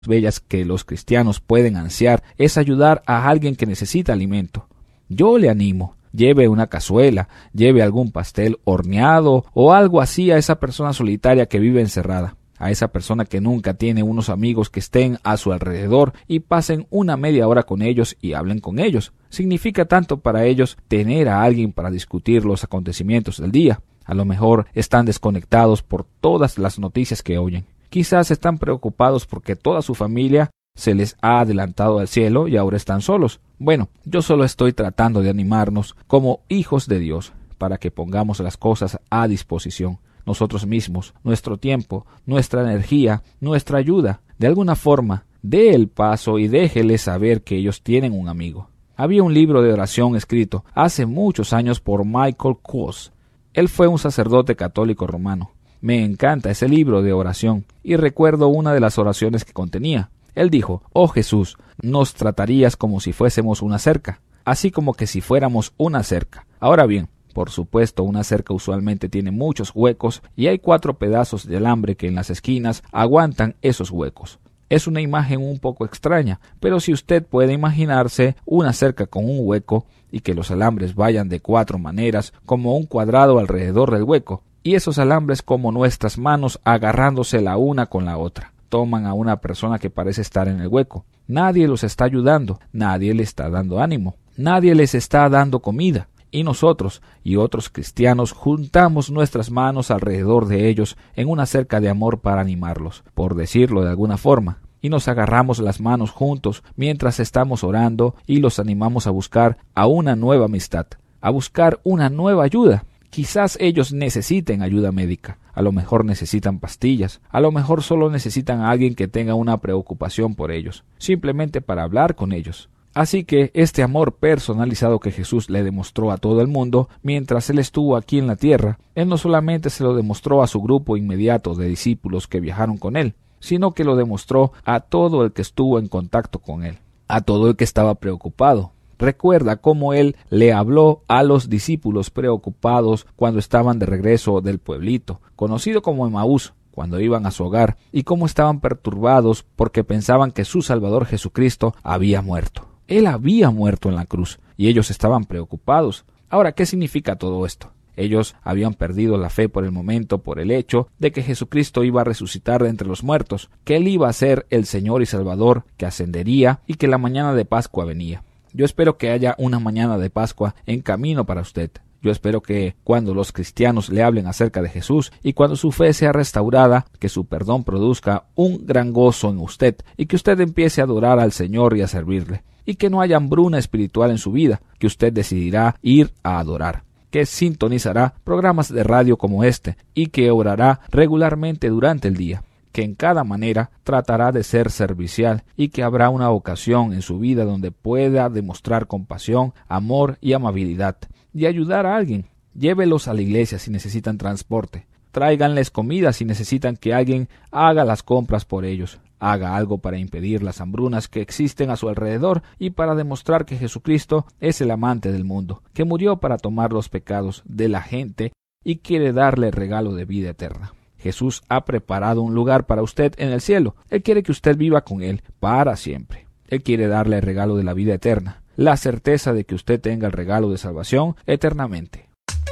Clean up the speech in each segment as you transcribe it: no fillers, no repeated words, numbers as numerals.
bellas que los cristianos pueden ansiar es ayudar a alguien que necesita alimento. Yo le animo. Lleve una cazuela, lleve algún pastel horneado o algo así a esa persona solitaria que vive encerrada, a esa persona que nunca tiene unos amigos que estén a su alrededor y pasen una media hora con ellos y hablen con ellos. Significa tanto para ellos tener a alguien para discutir los acontecimientos del día. A lo mejor están desconectados por todas las noticias que oyen. Quizás están preocupados porque toda su familia se les ha adelantado al cielo y ahora están solos. Bueno, yo solo estoy tratando de animarnos como hijos de Dios para que pongamos las cosas a disposición. Nosotros mismos, nuestro tiempo, nuestra energía, nuestra ayuda. De alguna forma, dé el paso y déjeles saber que ellos tienen un amigo. Había un libro de oración escrito hace muchos años por Michael Kos. Él fue un sacerdote católico romano. Me encanta ese libro de oración y recuerdo una de las oraciones que contenía. Él dijo: «Oh Jesús, nos tratarías como si fuésemos una cerca, así como que si fuéramos una cerca». Ahora bien, por supuesto, una cerca usualmente tiene muchos huecos y hay 4 pedazos de alambre que en las esquinas aguantan esos huecos. Es una imagen un poco extraña, pero si usted puede imaginarse una cerca con un hueco y que los alambres vayan de 4 maneras, como un cuadrado alrededor del hueco, y esos alambres como nuestras manos agarrándose la una con la otra. Toman a una persona que parece estar en el hueco. Nadie los está ayudando, nadie le está dando ánimo, nadie les está dando comida. Y nosotros y otros cristianos juntamos nuestras manos alrededor de ellos en una cerca de amor para animarlos, por decirlo de alguna forma, y nos agarramos las manos juntos mientras estamos orando y los animamos a buscar a una nueva amistad, a buscar una nueva ayuda. Quizás ellos necesiten ayuda médica, a lo mejor necesitan pastillas, a lo mejor solo necesitan a alguien que tenga una preocupación por ellos, simplemente para hablar con ellos. Así que este amor personalizado que Jesús le demostró a todo el mundo mientras Él estuvo aquí en la tierra, Él no solamente se lo demostró a su grupo inmediato de discípulos que viajaron con Él, sino que lo demostró a todo el que estuvo en contacto con Él, a todo el que estaba preocupado. Recuerda cómo Él le habló a los discípulos preocupados cuando estaban de regreso del pueblito, conocido como Emaús, cuando iban a su hogar, y cómo estaban perturbados porque pensaban que su Salvador Jesucristo había muerto. Él había muerto en la cruz, y ellos estaban preocupados. Ahora, ¿qué significa todo esto? Ellos habían perdido la fe por el momento por el hecho de que Jesucristo iba a resucitar de entre los muertos, que Él iba a ser el Señor y Salvador, que ascendería y que la mañana de Pascua venía. Yo espero que haya una mañana de Pascua en camino para usted. Yo espero que cuando los cristianos le hablen acerca de Jesús y cuando su fe sea restaurada, que su perdón produzca un gran gozo en usted y que usted empiece a adorar al Señor y a servirle. Y que no haya hambruna espiritual en su vida, que usted decidirá ir a adorar, que sintonizará programas de radio como este y que orará regularmente durante el día, que en cada manera tratará de ser servicial y que habrá una ocasión en su vida donde pueda demostrar compasión, amor y amabilidad y ayudar a alguien. Llévelos a la iglesia si necesitan transporte. Tráiganles comida si necesitan que alguien haga las compras por ellos. Haga algo para impedir las hambrunas que existen a su alrededor y para demostrar que Jesucristo es el amante del mundo, que murió para tomar los pecados de la gente y quiere darle el regalo de vida eterna. Jesús ha preparado un lugar para usted en el cielo. Él quiere que usted viva con Él para siempre. Él quiere darle el regalo de la vida eterna, la certeza de que usted tenga el regalo de salvación eternamente.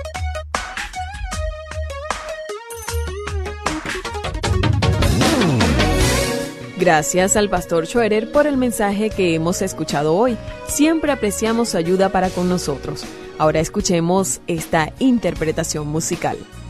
Gracias al Pastor Schroeder por el mensaje que hemos escuchado hoy. Siempre apreciamos su ayuda para con nosotros. Ahora escuchemos esta interpretación musical.